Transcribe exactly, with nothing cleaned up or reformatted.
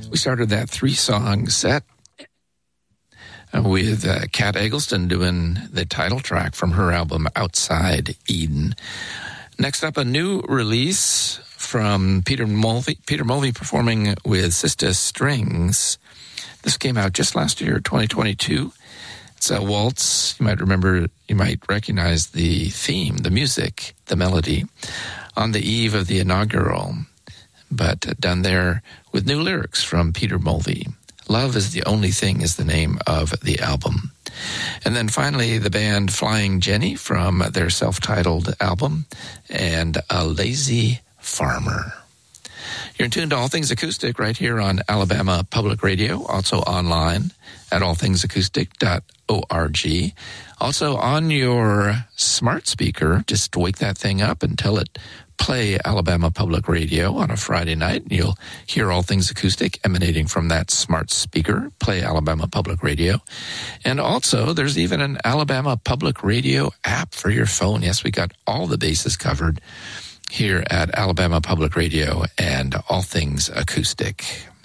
We started that three-song set with uh, Kat Eggleston doing the title track from her album Outside Eden. Next up, a new release from Peter Mulvey, Peter Mulvey performing with Sista Strings. This came out just last year, twenty twenty-two. It's a waltz. You might remember, you might recognize the theme, the music, the melody, on the eve of the inaugural, but done there with new lyrics from Peter Mulvey. Love is the Only Thing is the name of the album. And then finally, the band Flying Jenny from their self-titled album, and A Lazy Farmer. You're tuned to All Things Acoustic right here on Alabama Public Radio, also online at all things acoustic dot org. Also on your smart speaker, just wake that thing up and tell it, play Alabama Public Radio on a Friday night. You'll hear All Things Acoustic emanating from that smart speaker, play Alabama Public Radio. And also, there's even an Alabama Public Radio app for your phone. Yes, we got all the bases covered here at Alabama Public Radio and All Things Acoustic.